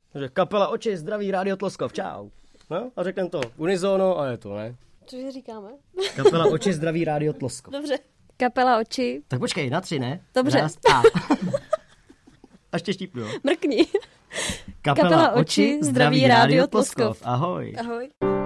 Takže kapela Oči, zdraví Rádio Tloskov, čau. No, a řekneme to unizono a je to, ne? Cože říkáme? Kapela Oči, zdraví Rádio Tloskov. Dobře. Kapela Oči. Tak počkej, na 3, ne? Dobře. Raz, a. Ještě štípnu, jo? Mrkni. Kapela Oči, zdraví Rádio Tloskov. Ahoj. Ahoj.